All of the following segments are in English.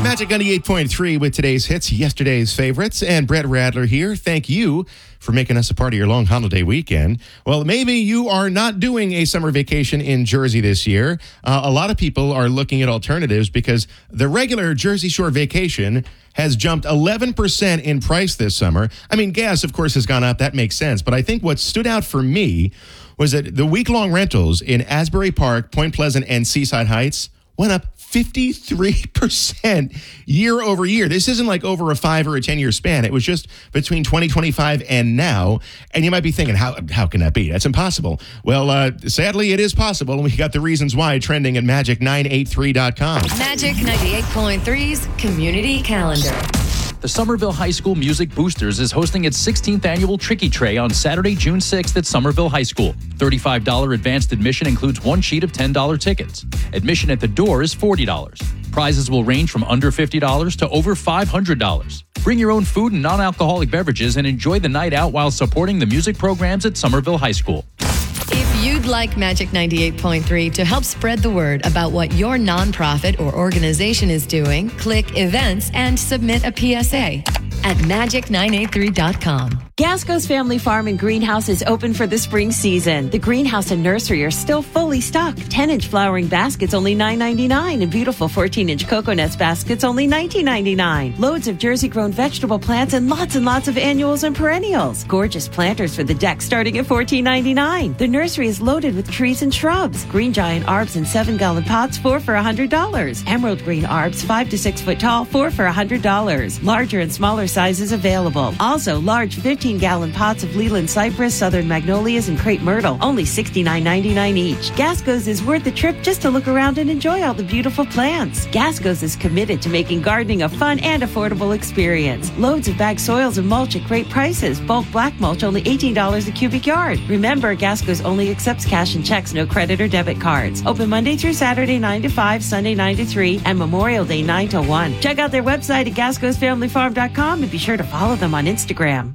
Magic 98.3 with today's hits, yesterday's favorites, and Brett Radler here. Thank you for making us a part of your long holiday weekend. Well, maybe you are not doing a summer vacation in Jersey this year. A lot of people are looking at alternatives because the regular Jersey Shore vacation has jumped 11% in price this summer. I mean, gas, of course, has gone up. That makes sense. But I think what stood out for me was that the week-long rentals in Asbury Park, Point Pleasant, and Seaside Heights went up 53% year over year. This isn't like over a 5 or a 10-year span. It was just between 2025 and now. And you might be thinking, how can that be? That's impossible. Well, sadly, it is possible. And we got the reasons why trending at magic983.com. Magic 98.3's Community Calendar. The Somerville High School Music Boosters is hosting its 16th annual Tricky Tray on Saturday, June 6th at Somerville High School. $35 advanced admission includes one sheet of $10 tickets. Admission at the door is $40. Prizes will range from under $50 to over $500. Bring your own food and non-alcoholic beverages and enjoy the night out while supporting the music programs at Somerville High School. If you'd like Magic 98.3 to help spread the word about what your nonprofit or organization is doing, click Events and submit a PSA at magic983.com. Gasco's Family Farm and Greenhouse is open for the spring season. The greenhouse and nursery are still fully stocked. 10-inch flowering baskets only $9.99 and beautiful 14-inch cocoa nuts baskets only $19.99. Loads of Jersey-grown vegetable plants and lots of annuals and perennials. Gorgeous planters for the deck starting at $14.99. The nursery is loaded with trees and shrubs. Green giant arbs in 7-gallon pots, 4 for $100. Emerald green arbs, 5 to 6 foot tall, 4 for $100. Larger and smaller sizes available. Also, large 15-gallon pots of Leland cypress, southern magnolias, and crepe myrtle, only $69.99 each. Gasco's is worth the trip just to look around and enjoy all the beautiful plants. Gasco's is committed to making gardening a fun and affordable experience. Loads of bagged soils and mulch at great prices. Bulk black mulch only $18 a cubic yard. Remember, Gasco's only accepts cash and checks, no credit or debit cards. Open Monday through Saturday 9 to 5, Sunday 9 to 3, and Memorial Day 9 to 1. Check out their website at gascosfamilyfarm.com and be sure to follow them on Instagram.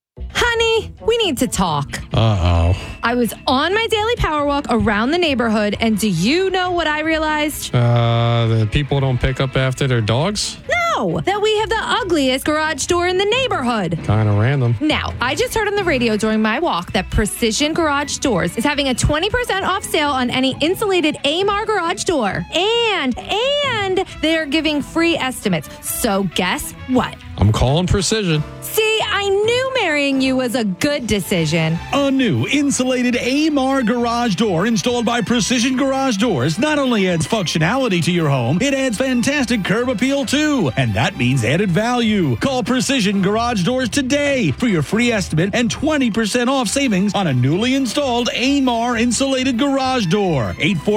Honey, we need to talk. Uh-oh. I was on my daily power walk around the neighborhood, and do you know what I realized? The people don't pick up after their dogs? No, that we have the ugliest garage door in the neighborhood. Kind of random. Now, I just heard on the radio during my walk that Precision Garage Doors is having a 20% off sale on any insulated AMAR garage door. And they're giving free estimates. So guess what? I'm calling Precision. See, I knew marrying you was a good decision. A new insulated AMAR garage door installed by Precision Garage Doors not only adds functionality to your home, it adds fantastic curb appeal too. And that means added value. Call Precision Garage Doors today for your free estimate and 20% off savings on a newly installed AMAR insulated garage door.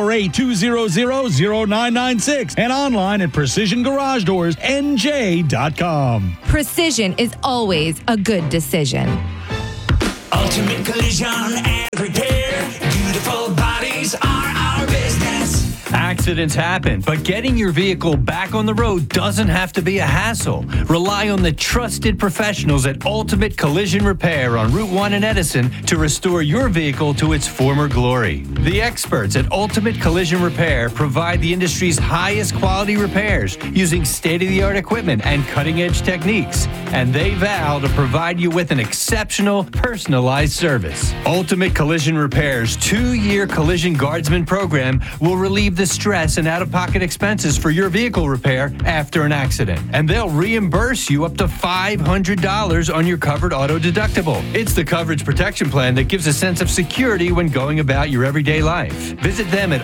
848-200-0996 and online at PrecisionGarageDoorsNJ.com. Precision is always a good decision. Ultimate Collision and Repair. Beautiful bodies are our business. Accidents happen, but getting your vehicle back on the road doesn't have to be a hassle. Rely on the trusted professionals at Ultimate Collision Repair on Route 1 in Edison to restore your vehicle to its former glory. The experts at Ultimate Collision Repair provide the industry's highest quality repairs using state-of-the-art equipment and cutting-edge techniques. And they vow to provide you with an exceptional, personalized service. Ultimate Collision Repair's 2-year Collision Guardsman program will relieve the stress and out-of-pocket expenses for your vehicle repair after an accident. And they'll reimburse you up to $500 on your covered auto deductible. It's the coverage protection plan that gives a sense of security when going about your everyday life. Visit them at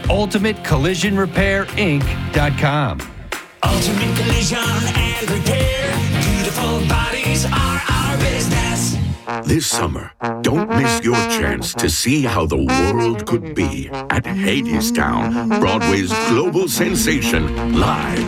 UltimateCollisionRepairInc.com. Ultimate Collision and Repair. Beautiful bodies are our business. This summer, don't miss your chance to see how the world could be at Hadestown, Broadway's global sensation, live